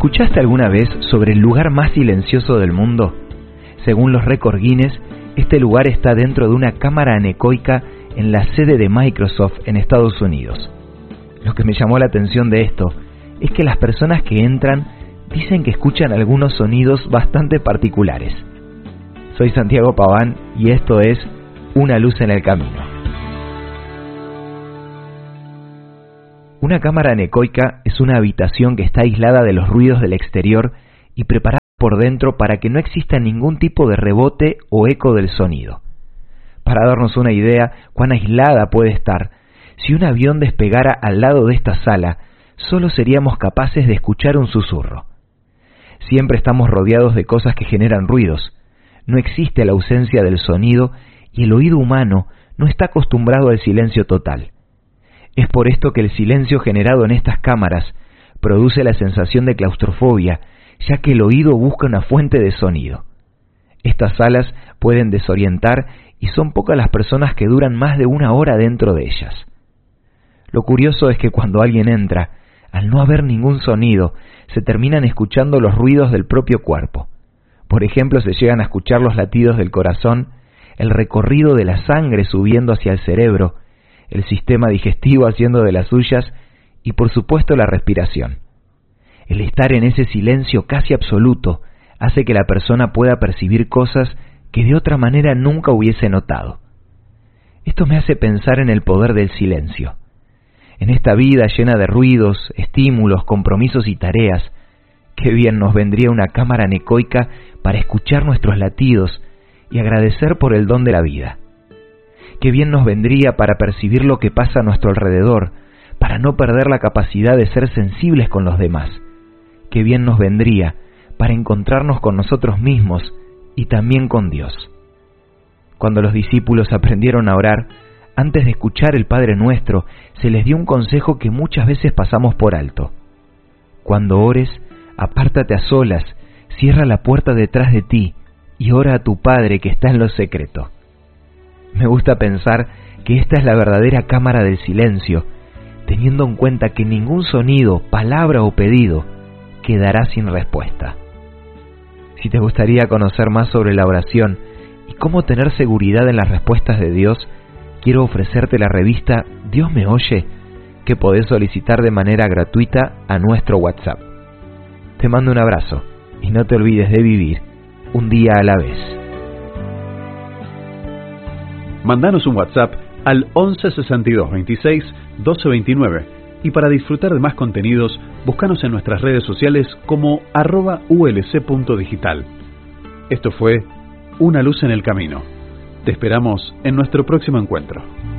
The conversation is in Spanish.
¿Escuchaste alguna vez sobre el lugar más silencioso del mundo? Según los récord Guinness, este lugar está dentro de una cámara anecoica en la sede de Microsoft en Estados Unidos. Lo que me llamó la atención de esto es que las personas que entran dicen que escuchan algunos sonidos bastante particulares. Soy Santiago Paván y esto es Una luz en el camino. Una cámara anecoica es una habitación que está aislada de los ruidos del exterior y preparada por dentro para que no exista ningún tipo de rebote o eco del sonido. Para darnos una idea cuán aislada puede estar, si un avión despegara al lado de esta sala, solo seríamos capaces de escuchar un susurro. Siempre estamos rodeados de cosas que generan ruidos. No existe la ausencia del sonido y el oído humano no está acostumbrado al silencio total. Es por esto que el silencio generado en estas cámaras produce la sensación de claustrofobia, ya que el oído busca una fuente de sonido. Estas salas pueden desorientar y son pocas las personas que duran más de una hora dentro de ellas. Lo curioso es que cuando alguien entra, al no haber ningún sonido, se terminan escuchando los ruidos del propio cuerpo. Por ejemplo, se llegan a escuchar los latidos del corazón, el recorrido de la sangre subiendo hacia el cerebro, el sistema digestivo haciendo de las suyas y por supuesto la respiración. El estar en ese silencio casi absoluto hace que la persona pueda percibir cosas que de otra manera nunca hubiese notado. Esto me hace pensar en el poder del silencio. En esta vida llena de ruidos, estímulos, compromisos y tareas, qué bien nos vendría una cámara anecoica para escuchar nuestros latidos y agradecer por el don de la vida. Qué bien nos vendría para percibir lo que pasa a nuestro alrededor, para no perder la capacidad de ser sensibles con los demás. Qué bien nos vendría para encontrarnos con nosotros mismos y también con Dios. Cuando los discípulos aprendieron a orar, antes de escuchar el Padre Nuestro, se les dio un consejo que muchas veces pasamos por alto. Cuando ores, apártate a solas, cierra la puerta detrás de ti y ora a tu Padre que está en lo secreto. Me gusta pensar que esta es la verdadera cámara del silencio, teniendo en cuenta que ningún sonido, palabra o pedido quedará sin respuesta. Si te gustaría conocer más sobre la oración y cómo tener seguridad en las respuestas de Dios, quiero ofrecerte la revista Dios me oye, que podés solicitar de manera gratuita a nuestro WhatsApp. Te mando un abrazo y no te olvides de vivir un día a la vez. Mandanos un WhatsApp al 11 62 26 12 29 y para disfrutar de más contenidos, búscanos en nuestras redes sociales como @ulc.digital. Esto fue Una luz en el camino. Te esperamos en nuestro próximo encuentro.